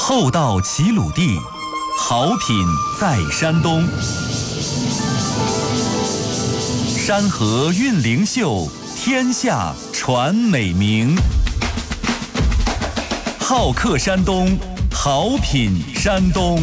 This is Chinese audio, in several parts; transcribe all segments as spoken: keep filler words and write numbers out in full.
厚道齐鲁地，好品在山东。山河韵灵秀，天下传美名。好客山东，好品山东。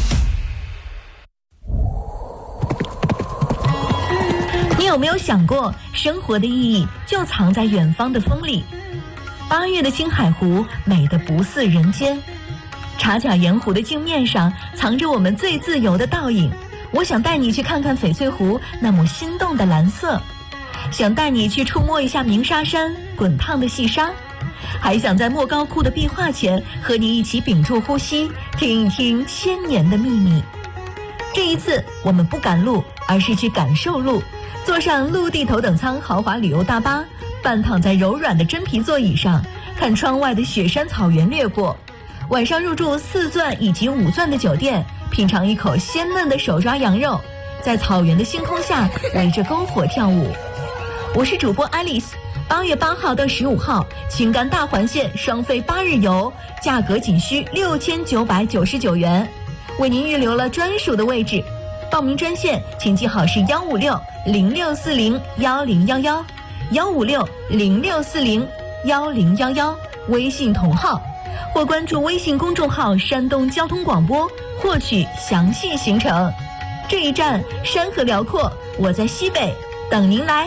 你有没有想过，生活的意义就藏在远方的风里？八月的青海湖美得不似人间，茶卡盐湖的镜面上藏着我们最自由的倒影。我想带你去看看翡翠湖那抹心动的蓝色，想带你去触摸一下鸣沙山滚烫的细沙，还想在莫高窟的壁画前和你一起屏住呼吸，听一听千年的秘密。这一次我们不赶路，而是去感受路，坐上陆地头等舱豪华旅游大巴，半躺在柔软的真皮座椅上，看窗外的雪山草原掠过。晚上入住四钻以及五钻的酒店，品尝一口鲜嫩的手抓羊肉，在草原的星空下围着篝火跳舞。我是主播 Alice， 八月八号到十五号，青甘大环线双飞八日游，价格仅需六千九百九十九元，为您预留了专属的位置。报名专线请记好是幺五六零六四零幺零幺幺，幺五六零六四零幺零幺幺，微信同号，或关注微信公众号山东交通广播获取详细行程。这一站山河辽阔，我在西北等您来。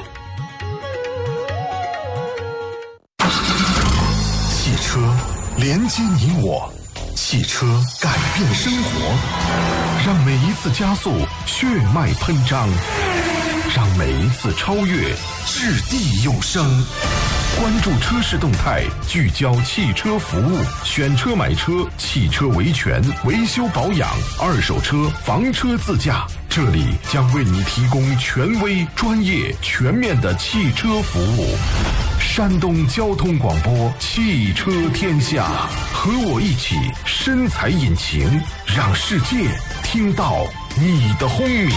汽车连接你我，汽车改变生活，让每一次加速血脉喷张，让每一次超越掷地有声。关注车市动态，聚焦汽车服务，选车买车，汽车维权、维修保养，二手车、房车自驾，这里将为你提供权威、专业、全面的汽车服务。山东交通广播汽车天下，和我一起深踩引擎，让世界听到你的轰鸣。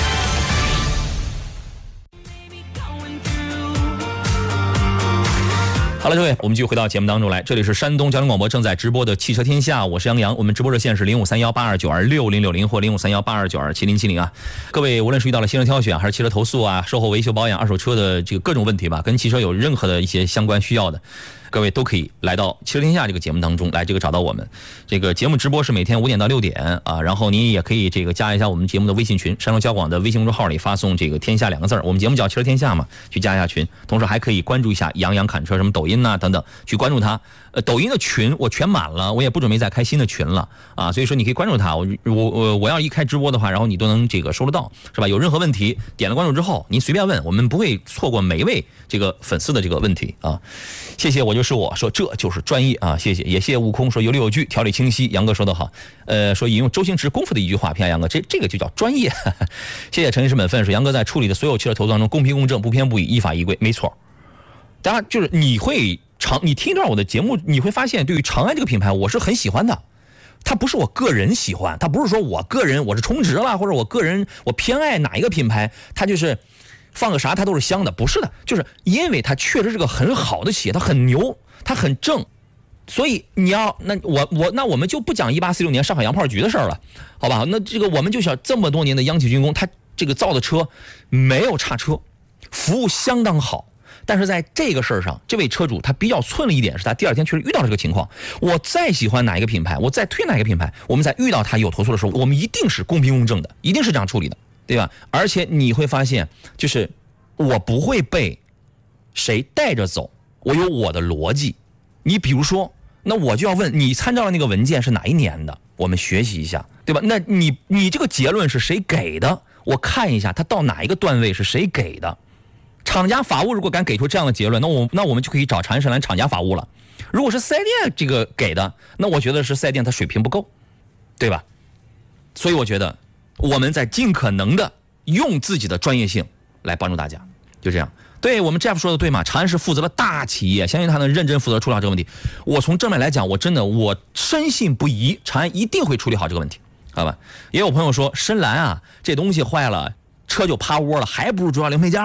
好了，各位，我们继续回到节目当中来。这里是山东交通广播正在直播的汽车天下，我是杨洋。我们直播热线是零五三幺八二九二六零六零或零五三幺八二九二七零七零啊。各位，无论是遇到了新车挑选，还是汽车投诉啊、售后维修保养、二手车的这个各种问题吧，跟汽车有任何的一些相关需要的，各位都可以来到汽车天下这个节目当中来，这个找到我们。这个节目直播是每天五点到六点啊，然后您也可以这个加一下我们节目的微信群，山东交广的微信公众号里发送这个天下两个字，我们节目叫汽车天下嘛，去加一下群。同时还可以关注一下杨洋侃车什么抖音呐、啊、等等，去关注他。呃，抖音的群我全满了，我也不准备再开新的群了啊，所以说你可以关注他。我我我我要一开直播的话，然后你都能这个收得到，是吧？有任何问题点了关注之后，您随便问，我们不会错过每一位这个粉丝的这个问题啊。谢谢，我就是我说这就是专业啊，谢谢，也谢谢悟空说有理有据，条理清晰。杨哥说得好，呃，说引用周星驰功夫的一句话，评价杨哥，这这个就叫专业。呵呵谢谢诚心是本分，说杨哥在处理的所有汽车投诉当中公平公正、不偏不倚、依法依规，没错。当然，就是你会长，你听一段我的节目，你会发现，对于长安这个品牌，我是很喜欢的。它不是我个人喜欢，它不是说我个人我是充值了，或者我个人我偏爱哪一个品牌，它就是放个啥它都是香的，不是的，就是因为它确实是个很好的企业，它很牛，它很正。所以你要那我我那我们就不讲一八四六年上海洋炮局的事儿了，好吧？那这个我们就想这么多年的央企军工，它这个造的车没有差车，服务相当好。但是在这个事儿上，这位车主他比较寸了一点，是他第二天确实遇到了这个情况。我再喜欢哪一个品牌，我再推哪一个品牌，我们在遇到他有投诉的时候，我们一定是公平公正的，一定是这样处理的，对吧？而且你会发现，就是我不会被谁带着走，我有我的逻辑。你比如说，那我就要问你参照的那个文件是哪一年的，我们学习一下，对吧？那你你这个结论是谁给的？我看一下他到哪一个段位是谁给的。厂家法务如果敢给出这样的结论，那我那我们就可以找长安深蓝厂家法务了。如果是四 S 店这个给的，那我觉得是四 S 店它水平不够，对吧？所以我觉得我们在尽可能的用自己的专业性来帮助大家，就这样。对，我们 Jeff 说的对嘛，长安是负责的大企业，相信他能认真负责处理好这个问题。我从正面来讲，我真的我深信不疑，长安一定会处理好这个问题，好吧？也有朋友说深蓝啊，这东西坏了，车就趴窝了，还不如主要零配件，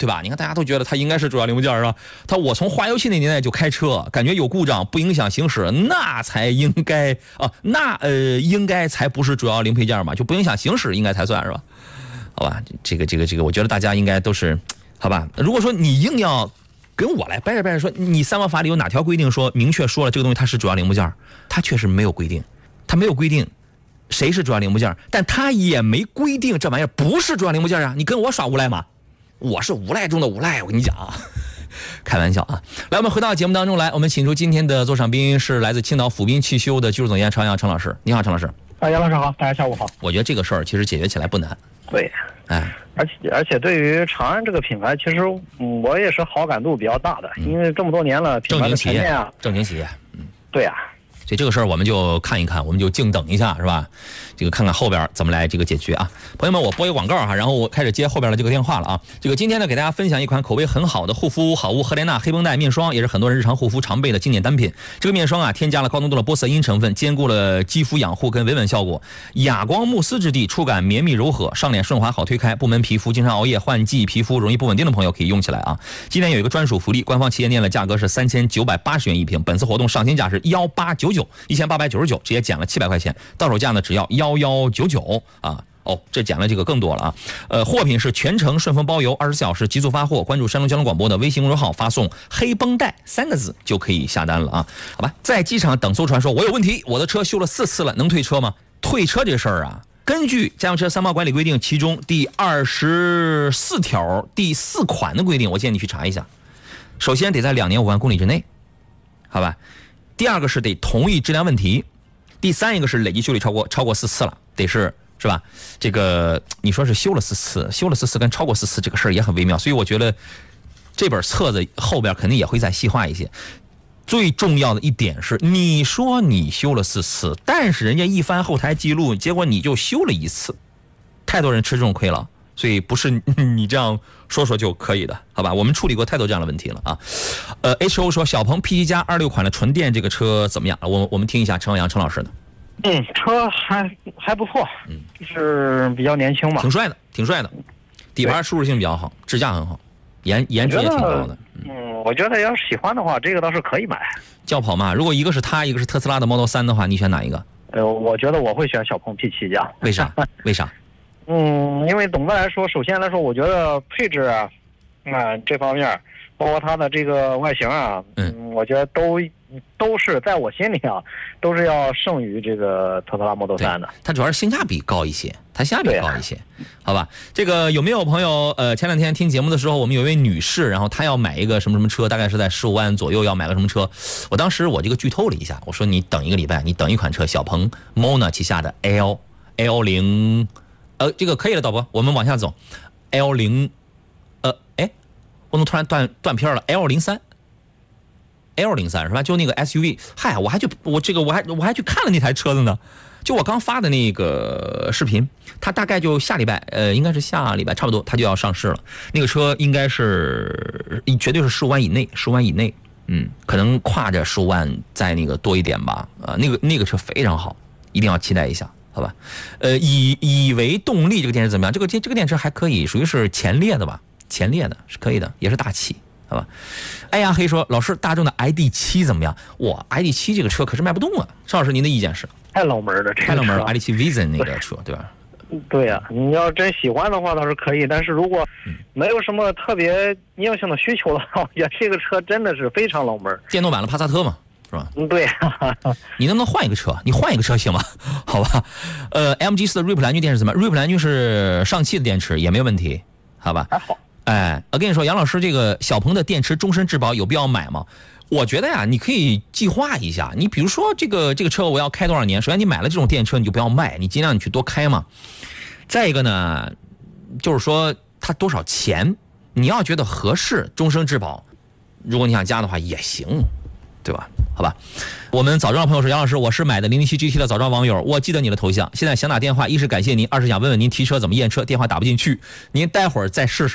对吧？你看大家都觉得它应该是主要零部件啊。它我从化油器那年代就开车，感觉有故障不影响行驶，那才应该啊，那呃应该才不是主要零配件嘛，就不影响行驶应该才算是吧？好吧，这个这个这个，我觉得大家应该都是好吧。如果说你硬要跟我来掰着掰着说，你三包法里有哪条规定说明确说了这个东西它是主要零部件？它确实没有规定，它没有规定谁是主要零部件，但它也没规定这玩意儿不是主要零部件啊！你跟我耍无赖吗？我是无赖中的无赖，我跟你讲啊，开玩笑啊！来，我们回到节目当中来，我们请出今天的座上宾是来自青岛府滨汽修的技术总监常阳常老师。你好，常老师。 啊，杨老师好，大家下午好。 我觉得这个事儿其实解决起来不难。 对， 哎， 而且而且对于长安这个品牌，其实我也是好感度比较大的， 嗯、 因为这么多年了，品牌的沉淀啊， 正经企业，嗯， 对啊。 所以这个事儿我们就看一看，我们就静等一下，是吧？这个看看后边怎么来这个解决啊。朋友们，我播一个广告哈，然后我开始接后边的这个电话了啊。这个今天呢，给大家分享一款口碑很好的护肤好物——赫莲娜黑绷带面霜，也是很多人日常护肤常备的经典单品。这个面霜啊，添加了高浓度的玻色因成分，兼顾了肌肤养护跟维稳效果。哑光慕斯质地，触感绵密柔和，上脸顺滑好推开。部门皮肤经常熬夜换季，皮肤容易不稳定的朋友可以用起来啊。今天有一个专属福利，官方旗舰店的价格是三千九百八十元一瓶，本次活动上新价是幺八九九，一千八百九十九，直接减了七百块钱，到手价呢只要幺幺九九啊。哦，这减了这个更多了啊！呃，货品是全程顺丰包邮，二十四小时急速发货。关注山东交通广播的微信公众号，发送“黑绷带”三个字就可以下单了啊！好吧，在机场等艘船说，我有问题，我的车修了四次了，能退车吗？退车这事儿啊，根据家用车三包管理规定，其中第二十四条第四款的规定，我建议你去查一下。首先得在两年五万公里之内，好吧？第二个是得同意质量问题，第三一个是累计修理超过超过四次了，得是。是吧？这个你说是修了四次，修了四次跟超过四次这个事儿也很微妙，所以我觉得这本册子后边肯定也会再细化一些。最重要的一点是，你说你修了四次，但是人家一翻后台记录，结果你就修了一次，太多人吃这种亏了，所以不是你这样说说就可以的，好吧？我们处理过太多这样的问题了啊。呃 ，H O 说小鹏 P 七 加二六款的纯电这个车怎么样？我我们听一下陈阳陈老师的。 嗯，车还还不错，嗯，就是比较年轻嘛， 挺帅的，挺帅的，底盘舒适性比较好，支架很好，颜颜值也挺高的。 嗯，我觉得要是喜欢的话，这个倒是可以买。 轿跑嘛，如果一个是他，一个是特斯拉的 Model 三的话，你选哪一个？ 呃，我觉得我会选小鹏 P 七 加。 为啥？为啥？ 嗯，因为总的来说，首先来说，我觉得配置啊，啊、嗯、这方面，包括它的这个外形啊，嗯，我觉得都。都是在我心里啊，都是要胜于这个特斯拉 Model 三的。 它主要是性价比高一些，它性价比高一些，好吧？这个有没有朋友呃，前两天听节目的时候，我们有一位女士，然后她要买一个什么什么车，大概是在十五万左右要买个什么车？我当时我这个剧透了一下，我说你等一个礼拜，你等一款车，小鹏 Mona 旗下的 L L 零，呃，这个可以了，导播，我们往下走 ，L 零，呃，哎，我怎么突然断断片了 ？L 零三。L 零三是吧？就那个 S U V， 嗨，我还去我这个我还我还去看了那台车子呢。就我刚发的那个视频，它大概就下礼拜，呃，应该是下礼拜差不多，它就要上市了。那个车应该是绝对是十五万以内，十五万以内，嗯，可能跨着十五万再那个多一点吧。啊、呃，那个那个车非常好，一定要期待一下，好吧？呃，以以为动力这个电池怎么样？这个电这个电池还可以，属于是前列的吧？前列的是可以的，也是大气。好吧，哎呀，黑说老师，大众的 I D 七怎么样？哇 ，I D 七这个车可是卖不动啊！邵老师，您的意见是？ 太冷门了，这个太冷门了 ，I D 七 Vision 那个车，对吧？ 对呀、啊，你要真喜欢的话倒是可以，但是如果没有什么特别硬性的需求的话，我觉得这个车真的是非常冷门。 电动版的帕萨特嘛，是吧？ 嗯，对。 你能不能换一个车？你换一个车行吗？好吧，呃 ，M G 四的瑞普蓝军电池怎么样？瑞普蓝军是上汽的电池，也没有问题，好吧？ 还好。 哎，我跟你说，杨老师，这个小鹏的电池终身质保有必要买吗？我觉得呀，你可以计划一下。你比如说，这个这个车我要开多少年？首先，你买了这种电车，你就不要卖，你尽量你去多开嘛。再一个呢，就是说它多少钱，你要觉得合适，终身质保，如果你想加的话也行，对吧？好吧，我们早上的朋友说，杨老师，我是买的零零七 G T 的早上网友，我记得你的头像，现在想打电话，一是感谢您，二是想问问您提车怎么验车，电话打不进去，您待会儿再试试。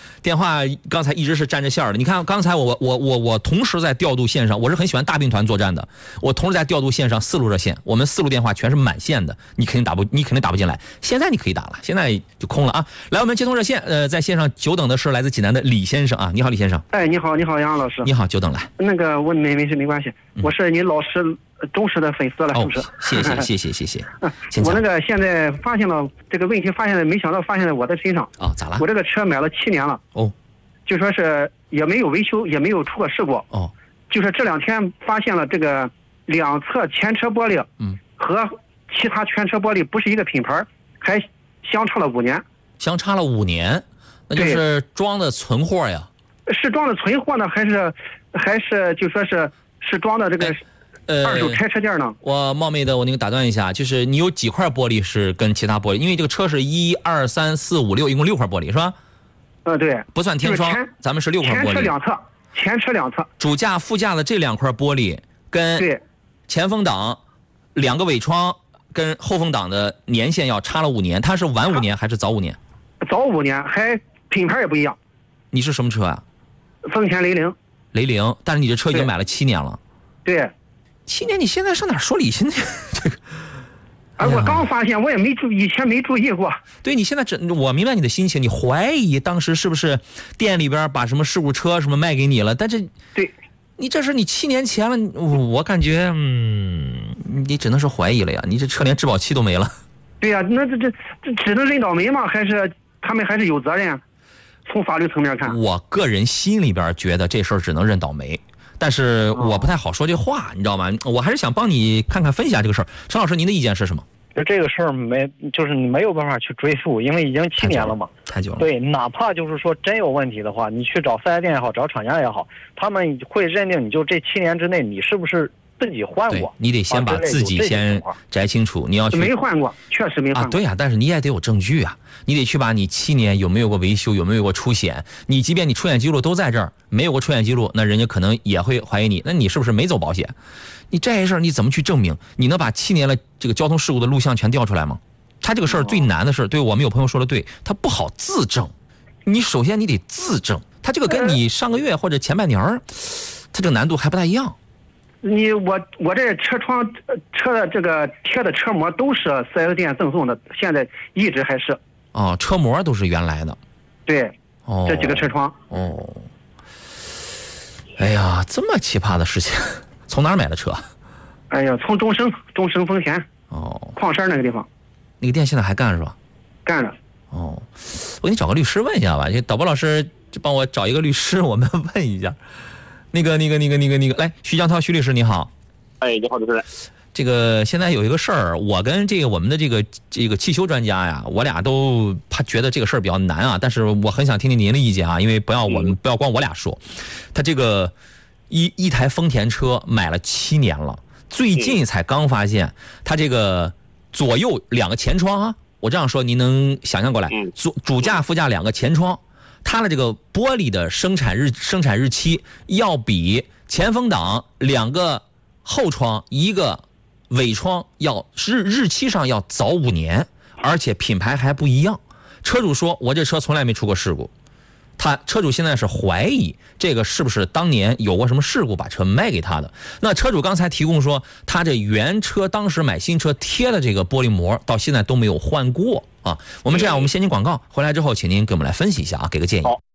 电话刚才一直是占着线的。你看刚才我我我我同时在调度线上，我是很喜欢大兵团作战的。我同时在调度线上四路热线，我们四路电话全是满线的，你肯定打不你肯定打不进来。现在你可以打了，现在就空了啊。来，我们接通热线，呃，在线上久等的是来自济南的李先生啊。你好，李先生。 哎，你好，你好，杨老师。 你好，久等了。 那个我没没事没关系，我是你老师忠实的粉丝了，是不是？ 哦、谢谢谢谢谢谢。 我那个现在发现了这个问题，发现了没想到发现在我的身上。 哦，咋了？ 我这个车买了七年了。 哦。 就说是也没有维修，也没有出过事故。 哦。 就是这两天发现了这个两侧前车玻璃，嗯，和其他全车玻璃不是一个品牌，还相差了五年。 相差了五年，那就是装的存货呀？ 是装的存货呢，还是还是就说是是装的这个呃二手拆车件呢？ 呃、我冒昧的我那个打断一下，就是你有几块玻璃是跟其他玻璃？因为这个车是一二三四五六，一共六块玻璃是吧？ 呃，对， 不算天窗，咱们是六块玻璃。 前车两侧，前车两侧， 主驾、副驾的这两块玻璃跟前风挡两个尾窗跟后风挡的年限要差了五年，它是晚五年还是早五年？ 早五年，还品牌也不一样。 你是什么车啊？ 丰田雷凌。 雷凌，但是你这车已经买了七年了。 对。 七年，你现在上哪说理去呢？这个。 哎，我刚发现，我也没注，以前没注意过。 对，你现在真，我明白你的心情，你怀疑当时是不是店里边把什么事故车什么卖给你了？但这， 对， 你这是你七年前了，我感觉，嗯，你只能是怀疑了呀。你这车连质保期都没了。 对呀、啊，那这这这只能认倒霉吗？还是他们还是有责任？从法律层面看， 我个人心里边觉得这事儿只能认倒霉。但是我不太好说这话，你知道吗？我还是想帮你看看分析下这个事儿。陈老师，您的意见是什么？ 就这个事儿没，就是你没有办法去追溯，因为已经七年了嘛。 太久了。 对，哪怕就是说真有问题的话，你去找四 S 店也好，找厂家也好，他们会认定你就这七年之内你是不是自己换过。 你得先把自己先摘清楚，你要去。 没换过，确实没换过。 啊，对呀、啊，但是你也得有证据啊，你得去把你七年有没有过维修，有没有过出险，你即便你出险记录都在这儿，没有过出险记录，那人家可能也会怀疑你，那你是不是没走保险？你这些事儿你怎么去证明？你能把七年了这个交通事故的录像全调出来吗？他这个事儿最难的是，对我们有朋友说的对，他不好自证。你首先你得自证，他这个跟你上个月或者前半年儿，他这个难度还不太一样。 你我我这车窗车的这个贴的车膜都是四 S 店赠送的，现在一直还是。 哦，车膜都是原来的。 对。 哦。 这几个车窗。 哦。哎呀，这么奇葩的事情。从哪儿买的车？ 哎呀，从中升，中升丰田哦， 矿山那个地方， 那个店现在还干是吧？ 干着。 哦，我给你找个律师问一下吧，导播老师就帮我找一个律师，我们问一下。那个、那个、那个、那个、那个，来，徐江涛，徐律师你好。 哎，你好，主持人。 这个现在有一个事儿，我跟这个我们的这个这个汽修专家呀，我俩都怕觉得这个事儿比较难啊，但是我很想听听您的意见啊，因为不要我们不要光我俩说，他这个。一一台丰田车买了七年了，最近才刚发现，它这个左右两个前窗啊，我这样说您能想象过来？主主驾副驾两个前窗，它的这个玻璃的生产日生产日期要比前风挡两个后窗一个尾窗要日日期上要早五年，而且品牌还不一样。车主说，我这车从来没出过事故。他车主现在是怀疑这个是不是当年有过什么事故把车卖给他的。那车主刚才提供说，他这原车当时买新车贴的这个玻璃膜到现在都没有换过啊。我们这样，我们先进广告，回来之后请您给我们来分析一下啊，给个建议。